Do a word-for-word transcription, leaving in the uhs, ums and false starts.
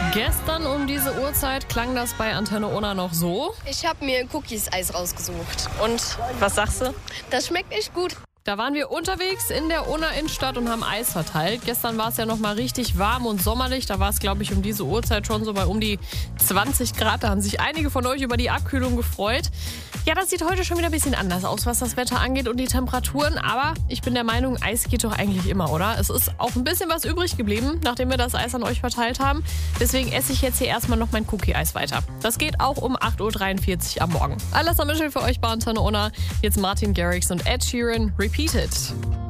Gestern um diese Uhrzeit klang das bei Antenne Unna noch so. Ich habe mir Cookies-Eis rausgesucht und Was sagst du? das schmeckt echt gut. Da waren wir unterwegs in der Unna Innenstadt und haben Eis verteilt. Gestern war es ja noch mal richtig warm und sommerlich. Da war es, glaube ich, um diese Uhrzeit schon so bei um die zwanzig Grad. Da haben sich einige von euch über die Abkühlung gefreut. Ja, das sieht heute schon wieder ein bisschen anders aus, was das Wetter angeht und die Temperaturen. Aber ich bin der Meinung, Eis geht doch eigentlich immer, oder? Es ist auch ein bisschen was übrig geblieben, nachdem wir das Eis an euch verteilt haben. Deswegen esse ich jetzt hier erstmal noch mein Cookie-Eis weiter. Das geht auch um acht Uhr dreiundvierzig am Morgen. Alles am Mischel für euch bei Antenne Unna. Jetzt Martin Garrix und Ed Sheeran. Repeat it.